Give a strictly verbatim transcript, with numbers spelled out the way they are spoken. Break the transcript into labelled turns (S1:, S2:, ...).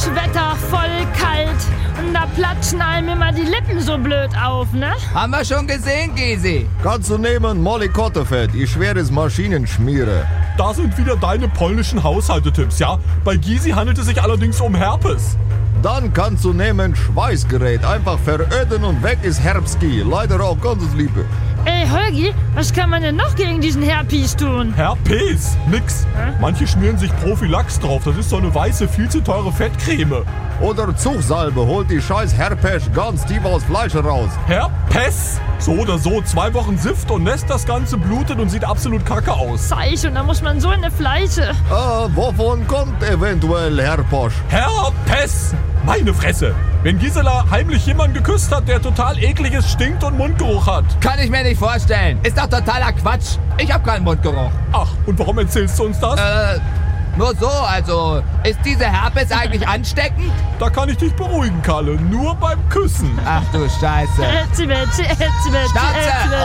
S1: Wetter, voll kalt. Und da platschen einem immer die Lippen so blöd auf, ne?
S2: Haben wir schon gesehen, Gysi.
S3: Kannst du nehmen Molly Kottefett, ihr schweres Maschinenschmiere.
S4: Da sind wieder deine polnischen Haushaltetipps, ja? Bei Gysi handelt es sich allerdings um Herpes.
S3: Dann kannst du nehmen Schweißgerät, einfach veröden und weg ist Herbstki. Leider auch ganz Liebe.
S1: Ey, Holgi, was kann man denn noch gegen diesen Herpes tun?
S4: Herpes? Nix.
S1: Hä?
S4: Manche schmieren sich Prophylax drauf. Das ist so eine weiße, viel zu teure Fettcreme.
S3: Oder Zugsalbe, holt die scheiß Herpes ganz tief aus Fleisch raus.
S4: Herpes? So oder so, zwei Wochen Sift und Nest, das Ganze blutet und sieht absolut kacke aus.
S1: Zeich, und da muss man so in eine Fleische.
S3: Ah, wovon kommt eventuell Herposch?
S4: Herpes! Meine Fresse! Wenn Gisela heimlich jemanden geküsst hat, der total ekliges stinkt und Mundgeruch hat.
S2: Kann ich mir nicht vorstellen. Ist doch totaler Quatsch. Ich hab keinen Mundgeruch.
S4: Ach, und warum erzählst du uns das?
S2: Äh, nur so, also, ist diese Herpes eigentlich ansteckend?
S4: Da kann ich dich beruhigen, Kalle. Nur beim Küssen.
S2: Ach du Scheiße.
S1: Ätzi, Ätzi, Ätzi, Ätzi,
S2: Schnauze!
S1: Ätzi,